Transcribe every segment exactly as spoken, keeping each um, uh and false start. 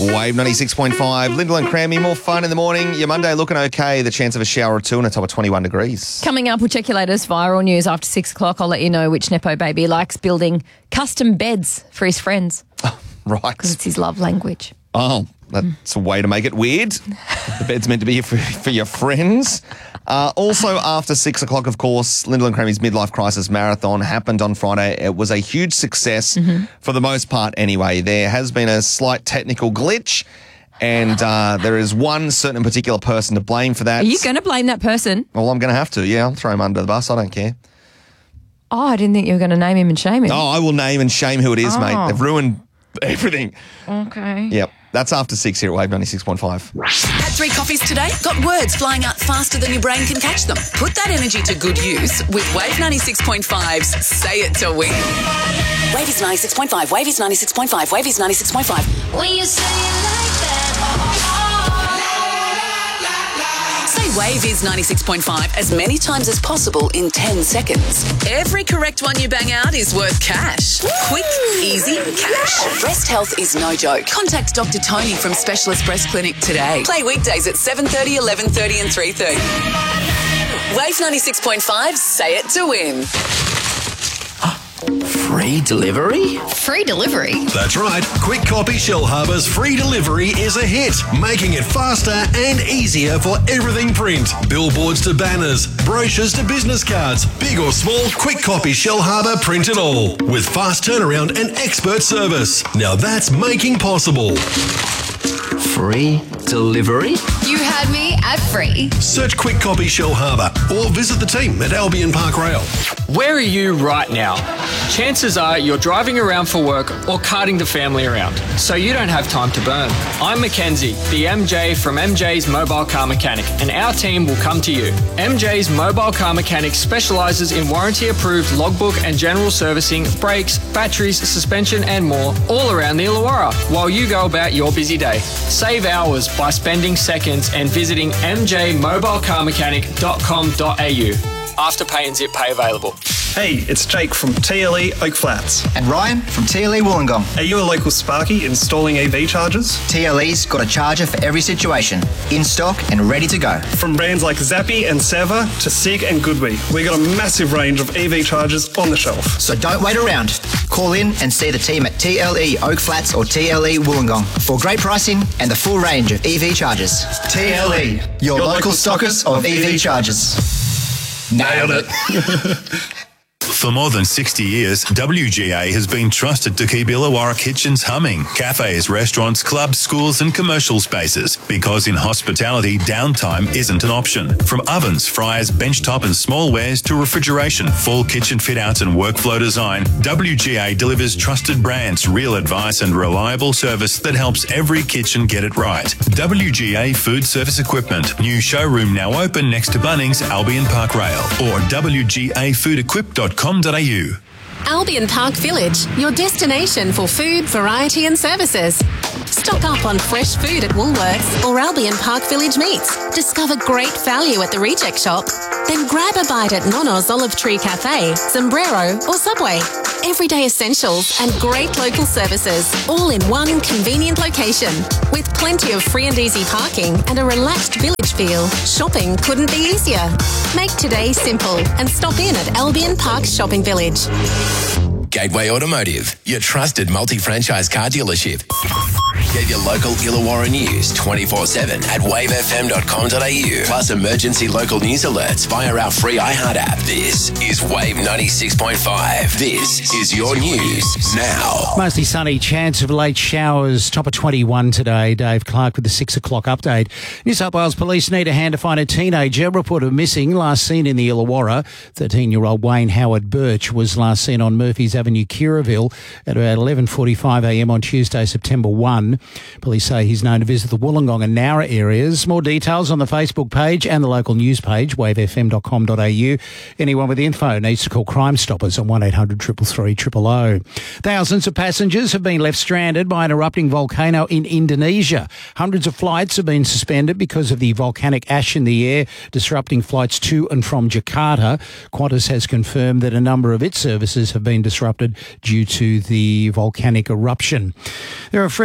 Wave ninety-six point five. Lyndall and Crammy, more fun in the morning. Your Monday looking okay. The chance of a shower or two and a top of twenty-one degrees. Coming up, we'll check your latest viral news after six o'clock. I'll let you know which Nepo baby likes building custom beds for his friends. Oh, right. Because it's his love language. Oh, that's a way to make it weird. The bed's meant to be for, for your friends. Uh, also, after six o'clock, of course, Lyndall and Crammy's Midlife Crisis Marathon happened on Friday. It was a huge success mm-hmm. for the most part anyway. There has been a slight technical glitch and uh, there is one certain particular person to blame for that. Are you going to blame that person? Well, I'm going to have to, yeah. I'll throw him under the bus. I don't care. Oh, I didn't think you were going to name him and shame him. Oh, I will name and shame who it is, oh. mate. They've ruined everything. Okay. Yep. That's after six here at Wave ninety-six point five. Had three coffees today? Got words flying out faster than your brain can catch them? Put that energy to good use with Wave ninety-six point five's Say It to Win. Wave is ninety-six point five. Wave is ninety-six point five. Wave is ninety-six point five. When you say it like that, Say Wave is ninety-six point five as many times as possible in ten seconds. Every correct one you bang out is worth cash. Quick, easy cash. Breast health is no joke. Contact Doctor Tony from Specialist Breast Clinic today. Play weekdays at seven thirty, eleven thirty and three thirty. Wave ninety-six point five, Say It to Win. Free delivery? free delivery. That's right. Quick Copy Shellharbour's free delivery is a hit, making it faster and easier for everything print. Billboards to banners, brochures to business cards, big or small, Quick Copy Shellharbour print it all. With fast turnaround and expert service. Now that's making possible. Free delivery? You had me at free. Search Quick Copy Shellharbour or visit the team at Albion Park Rail. Where are you right now? Chances are you're driving around for work or carting the family around, so you don't have time to burn. I'm Mackenzie, the M J from M J's Mobile Car Mechanic, and our team will come to you. M J's Mobile Car Mechanic specialises in warranty-approved logbook and general servicing, brakes, batteries, suspension and more, all around the Illawarra, while you go about your busy day. Save hours by spending seconds and visiting m j mobile car mechanic dot com dot a u. Afterpay and Zip Pay available. Hey, it's Jake from T L E Oak Flats. And Ryan from T L E Wollongong. Are you a local Sparky installing E V chargers? T L E's got a charger for every situation, in stock and ready to go. From brands like Zappy and Seva to Sig and Goodwee, we got a massive range of E V chargers on the shelf. So don't wait around. Call in and see the team at T L E Oak Flats or T L E Wollongong for great pricing and the full range of E V chargers. T L E, your, your local stockers of E V chargers. Nailed it. For more than sixty years, W G A has been trusted to keep Illawarra kitchens humming, cafes, restaurants, clubs, schools and commercial spaces, because in hospitality, downtime isn't an option. From ovens, fryers, benchtop and smallwares to refrigeration, full kitchen fit-outs and workflow design, W G A delivers trusted brands, real advice and reliable service that helps every kitchen get it right. W G A Food Service Equipment. New showroom now open next to Bunnings, Albion Park Rail, or w g a food equip dot com dot a u. Albion Park Village, your destination for food, variety and services. Stock up on fresh food at Woolworths or Albion Park Village Meats. Discover great value at the Reject Shop. Then grab a bite at Nono's Olive Tree Cafe, Sombrero or Subway. Everyday essentials and great local services, all in one convenient location. With plenty of free and easy parking and a relaxed village feel, shopping couldn't be easier. Make today simple and stop in at Albion Park Shopping Village. Gateway Automotive, your trusted multi-franchise car dealership. Get your local Illawarra news twenty-four seven at wave f m dot com dot a u. Plus emergency local news alerts via our free iHeart app. This is Wave ninety-six point five. This is your news now. Mostly sunny, chance of late showers, top of twenty-one today. Dave Clark with the six o'clock update. New South Wales Police need a hand to find a teenager reported missing, last seen in the Illawarra. thirteen-year-old Wayne Howard Birch was last seen on Murphy's Avenue, Kirraville at about eleven forty-five a m on Tuesday, September first. Police say he's known to visit the Wollongong and Nowra areas. More details on the Facebook page and the local news page, wave f m dot com dot a u. Anyone with info needs to call Crime Stoppers on one eight hundred three three three zero zero. Thousands of passengers have been left stranded by an erupting volcano in Indonesia. Hundreds of flights have been suspended because of the volcanic ash in the air, disrupting flights to and from Jakarta. Qantas has confirmed that a number of its services have been disrupted due to the volcanic eruption. There are fresh calls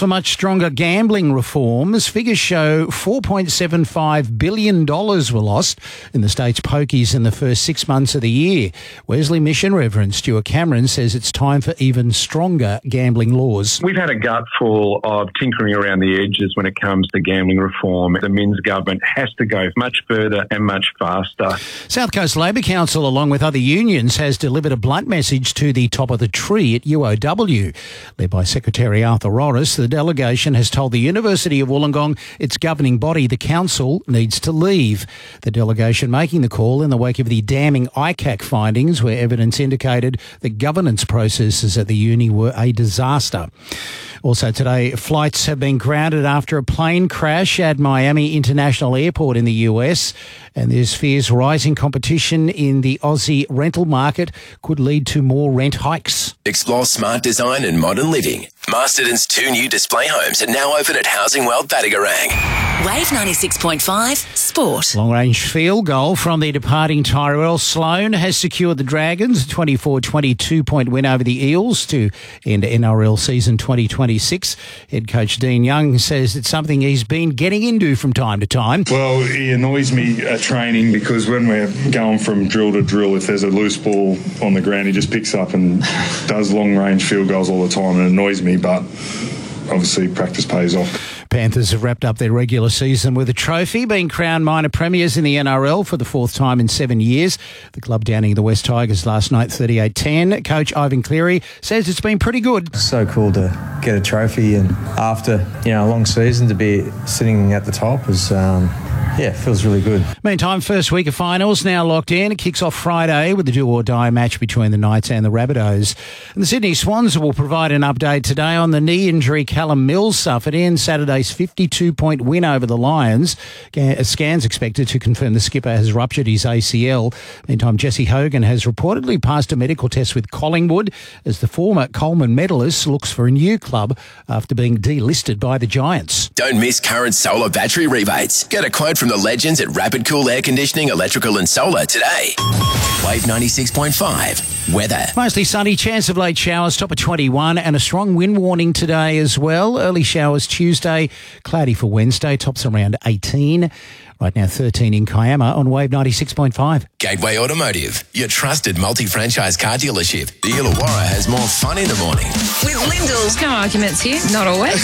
for much stronger gambling reforms. Figures show four point seven five billion dollars were lost in the state's pokies in the first six months of the year. Wesley Mission Reverend Stuart Cameron says it's time for even stronger gambling laws. We've had a gutful of tinkering around the edges when it comes to gambling reform. The Minns government has to go much further and much faster. South Coast Labor Council, along with other unions, has delivered a blunt message to the top of the tree at U O W. Led by Secretary Arthur Rorris, the delegation has told the University of Wollongong its governing body, the council, needs to leave. The delegation making the call in the wake of the damning I C A C findings, where evidence indicated that governance processes at the uni were a disaster. Also today, flights have been grounded after a plane crash at Miami International Airport in the U S, and there's fears rising competition in the Aussie rental market could lead to more rent hikes. Explore smart design and modern living. Masterton's two new display homes are now open at Housing World Battigarang. Wave ninety-six point five Sport. Long-range field goal from the departing Tyrell Sloan has secured the Dragons a twenty-four twenty-two point win over the Eels to end N R L season twenty twenty-six. Head coach Dean Young says it's something he's been getting into from time to time. Well, he annoys me at training because when we're going from drill to drill, if there's a loose ball on the ground, he just picks up and does long-range field goals all the time. It annoys me, but obviously practice pays off. Panthers have wrapped up their regular season with a trophy, being crowned minor premiers in the N R L for the fourth time in seven years. The club downing the West Tigers last night thirty-eight ten. Coach Ivan Cleary says it's been pretty good. So cool to get a trophy, and after, you know, a long season to be sitting at the top is, um, yeah, feels really good. Meantime, first week of finals now locked in. It kicks off Friday with the do-or-die match between the Knights and the Rabbitohs. And the Sydney Swans will provide an update today on the knee injury Callum Mills suffered in Saturday's fifty-two point win over the Lions. A scan's expected to confirm the skipper has ruptured his A C L. Meantime, Jesse Hogan has reportedly passed a medical test with Collingwood as the former Coleman medalist looks for a new club after being delisted by the Giants. Don't miss current solar battery rebates. Get a quote from the legends at Rapid Cool Air Conditioning, Electrical and Solar today. Wave ninety-six point five. Weather. Mostly sunny, chance of late showers, top of twenty-one, and a strong wind warning today as well. Early showers Tuesday, cloudy for Wednesday, tops around eighteen. Right now, thirteen in Kiama on Wave ninety-six point five. Gateway Automotive, your trusted multi-franchise car dealership. The Illawarra has more fun in the morning. With Lyndall's. No arguments here, not always.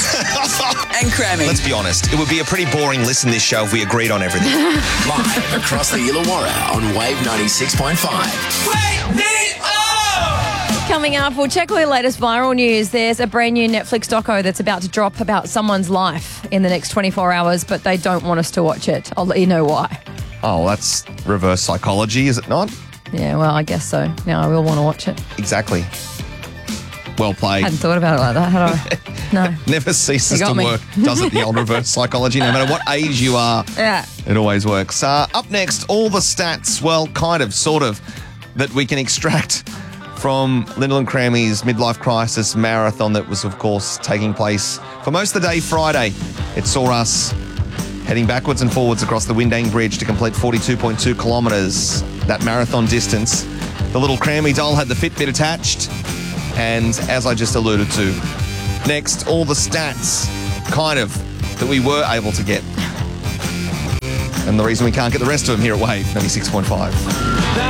And Crammy. Let's be honest, it would be a pretty boring listen this show if we agreed on everything. Live across the Illawarra on Wave ninety-six point five. Wake me up! Coming up, we'll check all your latest viral news. There's a brand new Netflix doco that's about to drop about someone's life in the next twenty-four hours, but they don't want us to watch it. I'll let you know why. Oh, that's reverse psychology, is it not? Yeah, well, I guess so. Now I will want to watch it. Exactly. Well played. I hadn't thought about it like that, had I? No. Never ceases You got to me. work, does it, the old reverse psychology? No matter what age you are, Yeah. it always works. Uh, up next, all the stats, well, kind of, sort of, that we can extract from Lyndall and Crammy's midlife crisis marathon that was, of course, taking place for most of the day Friday. It saw us heading backwards and forwards across the Windang Bridge to complete forty-two point two kilometres, that marathon distance. The little Crammy doll had the Fitbit attached, and as I just alluded to, next, all the stats, kind of, that we were able to get. And the reason we can't get the rest of them here at Wave ninety-six point five.